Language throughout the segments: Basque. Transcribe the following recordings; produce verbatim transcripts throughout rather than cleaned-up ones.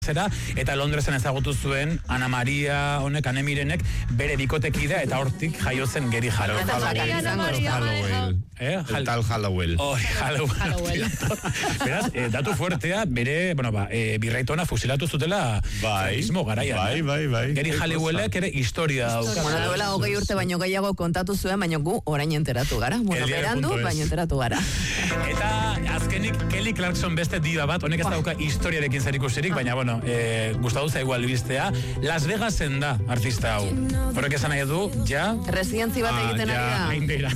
zera, eta Londresen ezagutu zuen Ana Maria honek, Anemirenek, bere bikotekidea eta hortik jaio zen Geri Hallowell. El tal Hallowell. Oh, Hallowell. Beraz, eh, datu fuertea, bere, bueno, ba, eh, birraitona fusilatu zutela mismo garaian. Bai, bai, bai. Geri Hallowellek ere historia dauka. Bueno, duela hogei urte baino gehiago kontatu zuen, baino gu orain enteratu gara. Bueno, berandu, baino enteratu gara. Eta azkenik Kelly Clarkson beste diva bat, honek ez dauka historiarekin zerikusirik, baina, bueno, eh, gustatu zaigu albistea. Las Vegasen da artista hau. Horrek esan nahi du, ja... Residentzi bat egiten ari da. Haindera.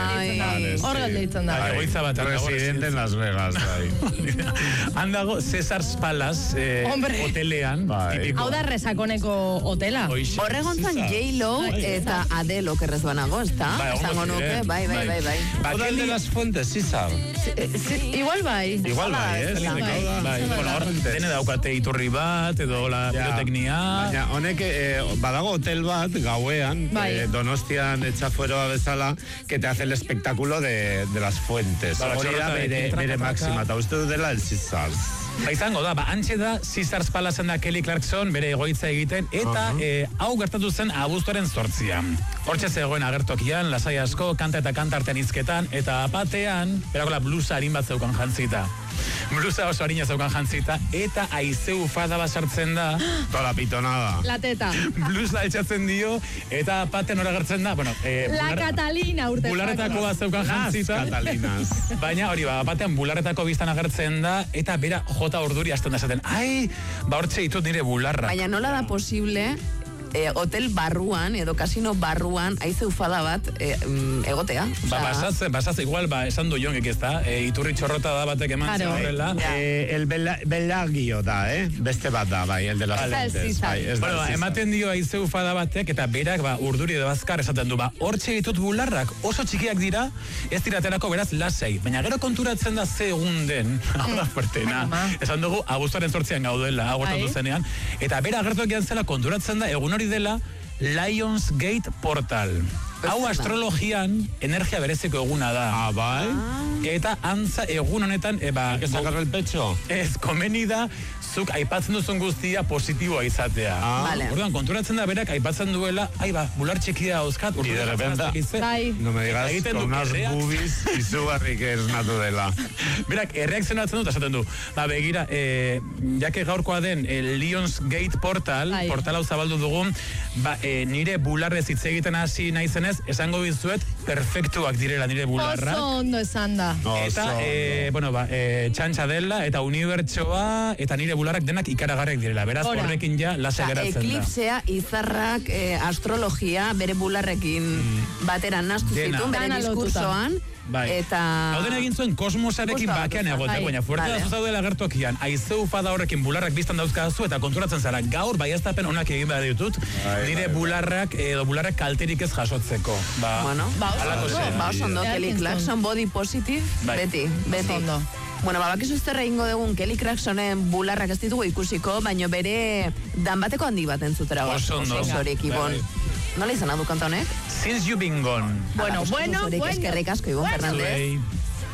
Vale. Hor galditzen da. Egoitza bat. Residente en Las Vegas, bai. Handago Cesar's Palace eh, hotelean. Hau da Resakoneko hotela. Horregontzan J-Lo eta Adele okerrez banago, ez da? Esango nuke, bai, bai, bai, bai. Hotel de las Fuentes, Cesar. Igual bai. Igual bai, ez? Bueno, hor, dene daukate iturri bat, edo la pirotecnia. Baina, honek, badago hotel bat, gauean, Donostian etxafueroa bezala, que te hace el espectáculo de, de las fuentes. Hori da bere, bere máxima, eta uste dela el Caesars. Ba, izango da, ba, antxe da, Caesars Palacen da Kelly Clarkson, bere egoitza egiten, eta uh -huh. eh, hau gertatu zen abuztuaren zortzian. Hortxe zegoen agertokian, lasai asko, kanta eta kanta artean izketan, eta apatean, berakola blusa harin bat zeukan jantzita. Blusa oso harina zeukan jantzita, eta aizeu fada bat sartzen da. Toda la pitonada. La teta. Blusa etxatzen dio, eta apatean hori agertzen da, bueno... Eh, la bular, Catalina urte. Bularretako bat zeukan jantzita. Las Catalinas. Baina hori, ba, apatean bularretako biztan agertzen da, eta bera jota urduri hasten da esaten, ai, ba hortxe ditut nire bularra. Baina nola da posible... Eh, hotel barruan, edo kasino barruan, haize ufada bat eh, egotea. Ba, basatze, basatze, igual, ba, esan du jonkek ez da, e, iturri txorrota da batek eman zen horrela. Eh, el belagio da, eh? Beste bat da, bai, el de las fuentes. Bai, bueno, ba, ematen dio haize ufada batek, eta berak, ba, urduri edo bazkar esaten du, ba, hortxe ditut bularrak, oso txikiak dira, ez diraterako beraz lasei. Baina gero konturatzen da ze egun den, hau da fuertena. Esan dugu, abuztuaren zortzian gaudela, agortatu zenean, eta bera agertuak zela konturatzen da, egun hori dela Lionsgate Portal. Hau astrologian energia bereziko eguna da. Ah, bai? Eta antza egun honetan, eba... Que sacarra el pecho? Ez, komeni da, zuk aipatzen duzun guztia positiboa izatea. Ah. Vale. Orduan, konturatzen da berak aipatzen duela, ai ba, bular txikia dauzkat, y de repente, bai. No me digas, con unas boobies izugarrik esnatu dela. Berak, erreakzionatzen dut, esaten du. Ba, begira, eh, jake gaurkoa den, el Lionsgate Portal, bai. Portal hau zabaldu dugun, ba, eh, nire bularrez hitz egiten hasi naizenez, esango bizuet, perfektuak direla nire bularrak. Oso ondo esan da. Eta, eh, bueno, ba, eh, txantxa dela, eta unibertsoa, eta nire bularrak denak ikaragarrek direla. Beraz, horrekin ja, lasa geratzen da. Eklipsea, izarrak, eh, astrologia, bere bularrekin mm. batera nastu zituen, bere diskursoan. Bai. Eta... Hauden egin zuen kosmosarekin bakean egote, baina fuerte da zuzaudela gertokian, aizeu fada horrekin bularrak biztan dauzkazu, eta konturatzen zara, gaur baiaztapen onak egin behar ditut, nire bularrak, edo bularrak kalterik ez jasotzeko. Ba, bueno, ba, oso ondo, Kelly Clarkson, body positive, beti, beti. Bueno, ba, bakizu zerra ingo dugun Kelly Clarksonen bularrak ez ditugu ikusiko, baino bere danbateko handi bat entzutera. Oso ondo. Zorik, Ibon. Nola izan adu kanta honek? Since You Been Gone. Bueno, bueno, bueno. Eskerrik asko, Ibon Fernández.